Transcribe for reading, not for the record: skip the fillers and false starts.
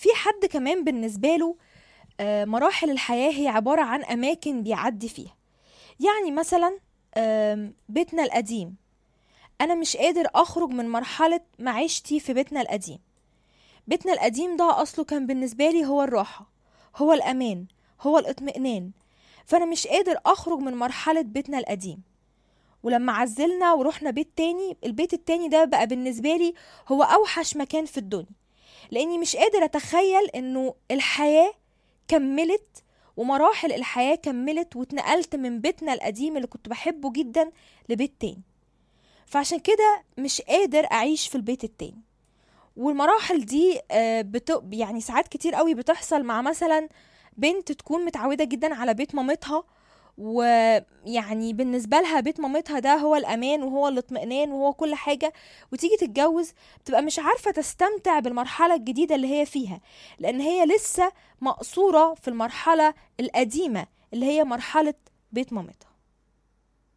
في حد كمان بالنسبة له مراحل الحياة هي عبارة عن أماكن بيعدي فيها. يعني مثلا بيتنا القديم، أنا مش قادر أخرج من مرحلة معيشتي في بيتنا القديم. بيتنا القديم ده أصله كان بالنسبة لي هو الراحة، هو الأمان، هو الاطمئنان. فأنا مش قادر أخرج من مرحلة بيتنا القديم. ولما عزلنا ورحنا بيت تاني، البيت التاني ده بقى بالنسبة لي هو أوحش مكان في الدنيا، لأني مش قادر أتخيل إنه الحياة كملت ومراحل الحياة كملت واتنقلت من بيتنا القديم اللي كنت بحبه جدا لبيت تاني. فعشان كده مش قادر أعيش في البيت التاني. والمراحل دي يعني ساعات كتير قوي بتحصل مع مثلا بنت تكون متعودة جدا على بيت مامتها، ويعني بالنسبة لها بيت مامتها ده هو الأمان وهو الاطمئنان وهو كل حاجة، وتيجي تتجوز بتبقى مش عارفة تستمتع بالمرحلة الجديدة اللي هي فيها، لأن هي لسه مقصورة في المرحلة القديمة اللي هي مرحلة بيت مامتها.